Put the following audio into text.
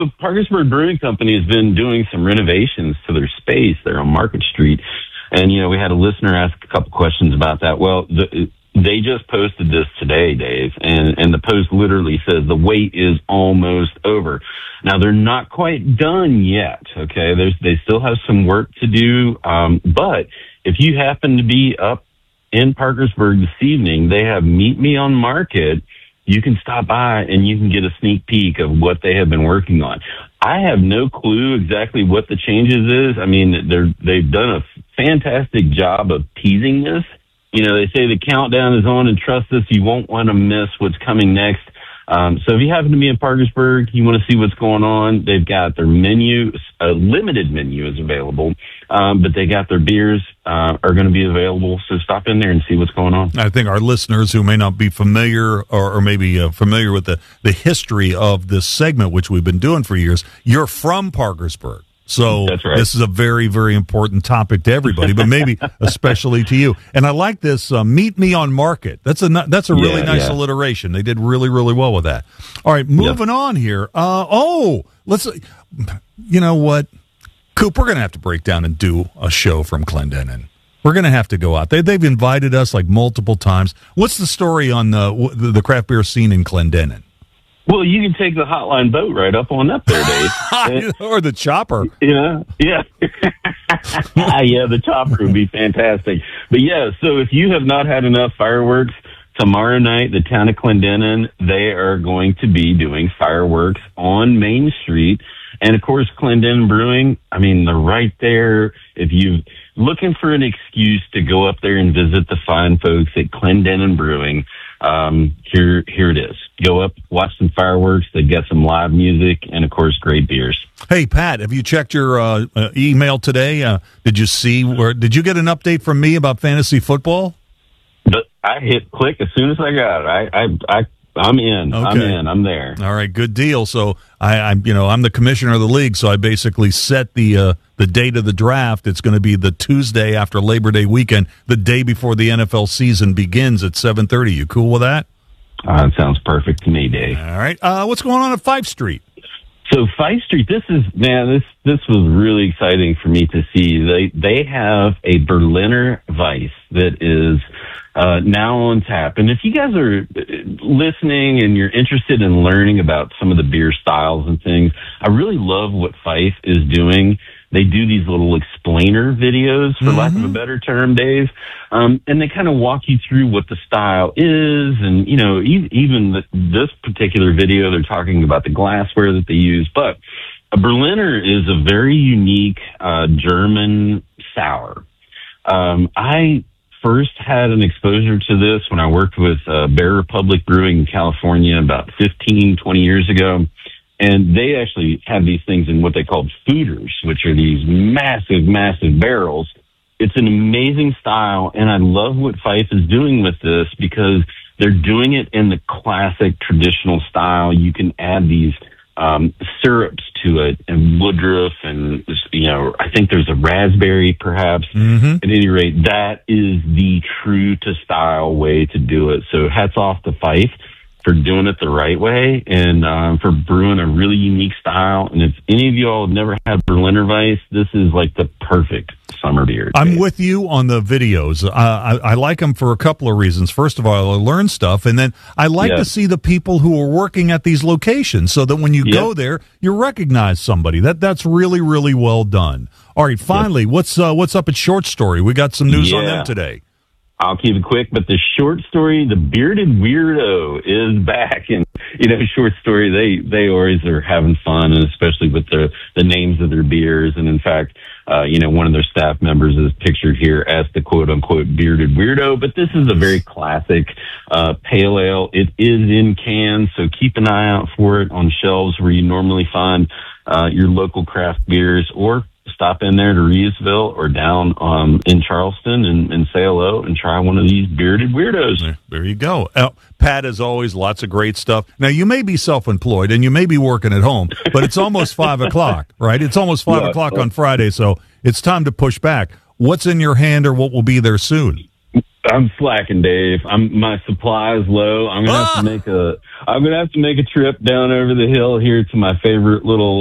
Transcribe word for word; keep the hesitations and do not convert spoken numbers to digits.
the Parkersburg Brewing Company has been doing some renovations to their space there on Market Street. And, you know, we had a listener ask a couple questions about that. Well, the, they just posted this today, Dave, and, and the post literally says the wait is almost over. Now, they're not quite done yet, okay? There's, they still have some work to do. Um, but if you happen to be up in Parkersburg this evening, they have Meet Me on Market. You can stop by and you can get a sneak peek of what they have been working on. I have no clue exactly what the changes is. I mean, they're, they've done a fantastic job of teasing this. You know, they say the countdown is on and trust us, you won't want to miss what's coming next. Um, so if you happen to be in Parkersburg, you want to see what's going on, they've got their menu, a limited menu is available, um, but they got their beers uh, are going to be available. So stop in there and see what's going on. I think our listeners who may not be familiar or, or maybe uh, familiar with the, the history of this segment, which we've been doing for years, you're from Parkersburg. So That's right. This is a very, very important topic to everybody, but maybe especially to you. And I like this, uh, Meet Me on Market. That's a that's a really yeah, nice yeah. alliteration. They did really, really well with that. All right, moving yeah. on here. Uh, oh, let's, you know what, Coop, we're going to have to break down and do a show from Clendenin. We're going to have to go out. They, they've invited us like multiple times. What's the story on the, the craft beer scene in Clendenin? Well, you can take the hotline boat right up on up there, Dave. Or the chopper. Yeah, yeah. yeah, the chopper would be fantastic. But yeah, so if you have not had enough fireworks, tomorrow night, the town of Clendenin, they are going to be doing fireworks on Main Street. And of course, Clendenin Brewing, I mean, they're right there. If you're looking for an excuse to go up there and visit the fine folks at Clendenin Brewing, um, here, here it is. Go up, watch some fireworks. They've got some live music and, of course, great beers. Hey, Pat, have you checked your uh, uh, email today? Uh, did you see where? Did you get an update from me about fantasy football? But I hit click as soon as I got it. I, I, I I'm in. Okay. I'm in. I'm there. All right, good deal. So I, I'm, you know, I'm the commissioner of the league, so I basically set the uh, the date of the draft. It's going to be the Tuesday after Labor Day weekend, the day before the N F L season begins at seven thirty. You cool with that? Uh, it sounds perfect to me, Dave. All right. Uh, what's going on at Fife Street? So Fife Street, this is man, this this was really exciting for me to see. They they have a Berliner Weiss that is uh, now on tap. And if you guys are listening and you're interested in learning about some of the beer styles and things, I really love what Fife is doing. They do these little explainer videos, for mm-hmm. lack of a better term, Dave. Um, and they kind of walk you through what the style is. And, you know, e- even the, this particular video, they're talking about the glassware that they use. But a Berliner is a very unique uh, German sour. Um, I first had an exposure to this when I worked with uh, Bear Republic Brewing in California about fifteen, twenty years ago. And they actually have these things in what they call fooders, which are these massive, massive barrels. It's an amazing style, and I love what Fife is doing with this because they're doing it in the classic traditional style. You can add these um, syrups to it, and Woodruff, and, you know, I think there's a raspberry, perhaps. Mm-hmm. At any rate, that is the true-to-style way to do it. So hats off to Fife for doing it the right way and um, for brewing a really unique style. And if any of you all have never had Berliner Weiss, this is like the perfect summer beer. I'm with you on the videos. Uh, I, I like them for a couple of reasons. First of all, I learn stuff, and then I like yes. to see the people who are working at these locations so that when you yep. go there, you recognize somebody. That That's really, really well done. All right, finally, yep. what's uh, what's up at Short Story? We got some news yeah. on them today. I'll keep it quick, but the Short Story, the Bearded Weirdo is back. And, you know, Short Story, they, they always are having fun, and especially with the, the names of their beers. And in fact, uh, you know, one of their staff members is pictured here as the quote unquote Bearded Weirdo. But this is a very classic, uh, pale ale. It is in cans, so keep an eye out for it on shelves where you normally find, uh, your local craft beers, or stop in there to Reedsville or down um, in Charleston and, and say hello and try one of these Bearded Weirdos. There you go. Uh, Pat, as always, lots of great stuff. Now, you may be self-employed and you may be working at home, but it's almost five o'clock, right? It's almost five yeah, o'clock on Friday, so it's time to push back. What's in your hand or what will be there soon? I'm slacking, Dave. I'm my supply is low. I'm gonna ah! have to make a. I'm gonna have to make a trip down over the hill here to my favorite little